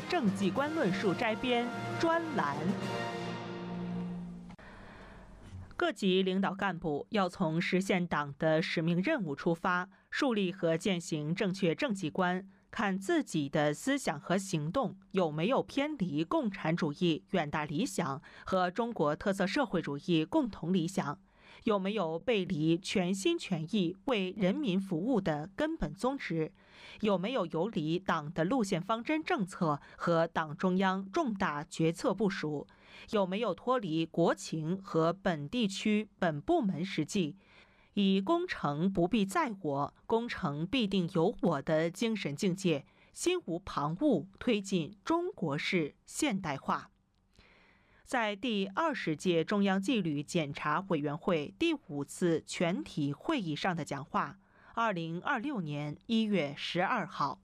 政绩观论述摘编专栏。各级领导干部要从实现党的使命任务出发，树立和践行正确政绩观，看自己的思想和行动有没有偏离共产主义远大理想和中国特色社会主义共同理想，有没有背离全心全意为人民服务的根本宗旨，有没有游离党的路线方针政策和党中央重大决策部署，有没有脱离国情和本地区本部门实际，以工程不必在我，工程必定有我的精神境界，心无旁骛推进中国式现代化。在第20届中央纪律检查委员会第5次全体会议上的讲话，2026年1月12号。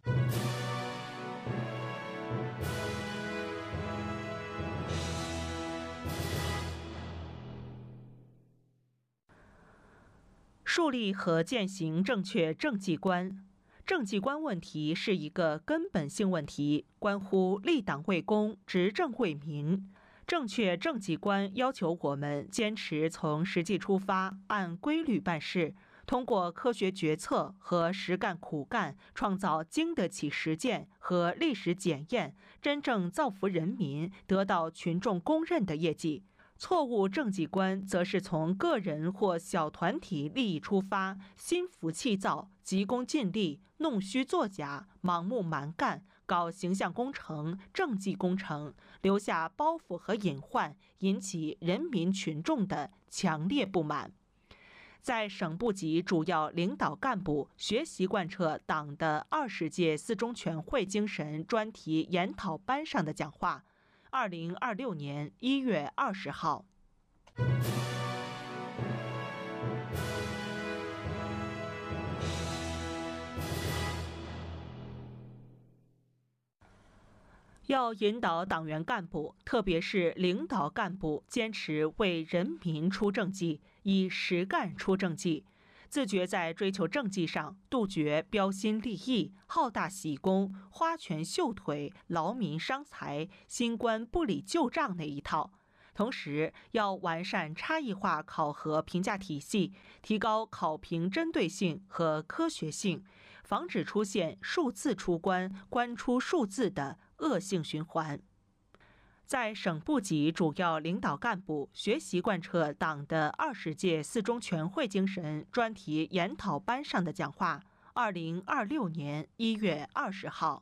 树立和践行正确政绩观。政绩观问题是一个根本性问题，关乎立党为公、执政为民。正确政绩观要求我们坚持从实际出发，按规律办事，通过科学决策和实干苦干，创造经得起实践和历史检验，真正造福人民，得到群众公认的业绩。错误政绩观则是从个人或小团体利益出发，心浮气躁，急功近利，弄虚作假，盲目蛮干，搞形象工程、政绩工程，留下包袱和隐患，引起人民群众的强烈不满。在省部级主要领导干部学习贯彻党的20届四中全会精神专题研讨班上的讲话，2026年1月20号。要引导党员干部，特别是领导干部，坚持为人民出政绩，以实干出政绩，自觉在追求政绩上杜绝标新立异、好大喜功、花拳绣腿、劳民伤财、新官不理旧账那一套。同时，要完善差异化考核评价体系，提高考评针对性和科学性，防止出现数字出关、关出数字的恶性循环。在省部级主要领导干部学习贯彻党的20届四中全会精神专题研讨班上的讲话，2026年1月20号。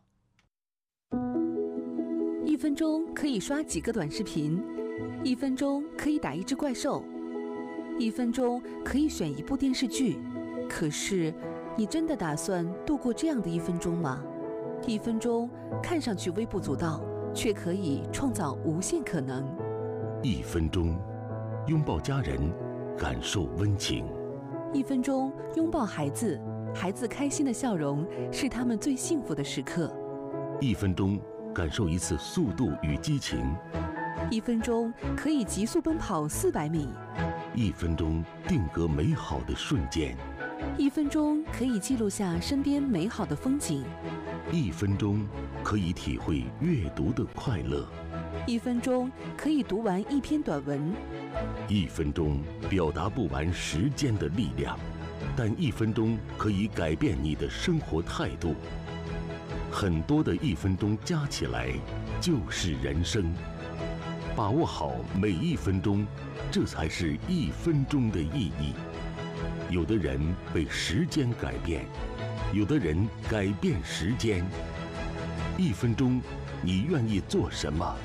1分钟可以刷几个短视频，1分钟可以打一只怪兽，1分钟可以选一部电视剧。可是，你真的打算度过这样的1分钟吗？1分钟看上去微不足道，却可以创造无限可能。 1分钟，拥抱家人，感受温情。 1分钟拥抱孩子，孩子开心的笑容是他们最幸福的时刻。 1分钟，感受一次速度与激情。 1分钟可以急速奔跑400米。 1分钟，定格美好的瞬间。 1分钟可以记录下身边美好的风景。 1分钟可以体会阅读的快乐。 1分钟可以读完一篇短文。 1分钟表达不完时间的力量，但1分钟可以改变你的生活态度。很多的1分钟加起来就是人生。把握好每1分钟，这才是1分钟的意义。有的人被时间改变，有的人改变时间。1分钟，你愿意做什么？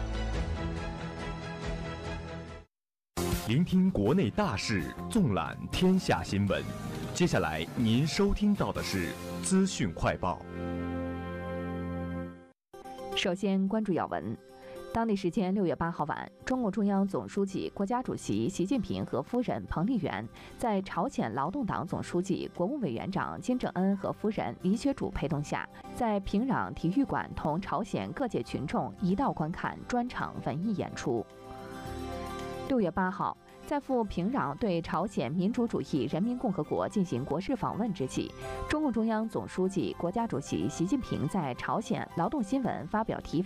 聆听国内大事，纵览天下新闻。接下来您收听到的是资讯快报。 首先关注要闻。当地时间6月8号晚，中共中央总书记、国家主席习近平和夫人彭丽媛在朝鲜劳动党总书记、国务委员长金正恩和夫人李雪主陪同下，在平壤体育馆同朝鲜各界群众一道观看专场文艺演出。6月8号，在赴平壤对朝鲜民主主义人民共和国进行国事访问之际，中共中央总书记、国家主席习近平在朝鲜劳动新闻发表题